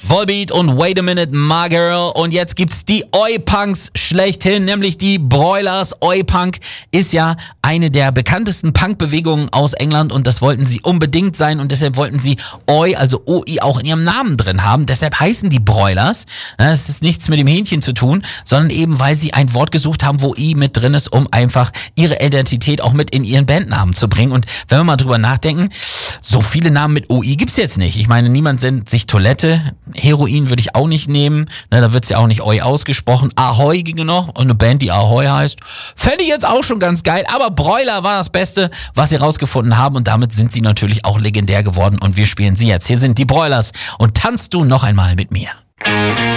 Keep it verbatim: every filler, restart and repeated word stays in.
Volbeat und Wait a Minute, My Girl. Und jetzt gibt's die Oi-Punks schlechthin, nämlich die Broilers. Oi-Punk ist ja eine der bekanntesten Punk-Bewegungen aus England und das wollten sie unbedingt sein und deshalb wollten sie Oi, also O I, auch in ihrem Namen drin haben. Deshalb heißen die Broilers. Es ist nichts mit dem Hähnchen zu tun, sondern eben, weil sie ein Wort gesucht haben, wo I mit drin ist, um einfach ihre Identität auch mit in ihren Bandnamen zu bringen. Und wenn wir mal drüber nachdenken, so viele Namen mit O I gibt's jetzt nicht. Ich meine, niemand nennt sich Toilette. Heroin würde ich auch nicht nehmen. Ne, da wird's ja auch nicht Oi ausgesprochen. Ahoi ginge noch. Und eine Band, die Ahoi heißt. Fände ich jetzt auch schon ganz geil. Aber Broiler war das Beste, was sie rausgefunden haben. Und damit sind sie natürlich auch legendär geworden. Und wir spielen sie jetzt. Hier sind die Broilers. Und tanzt du noch einmal mit mir.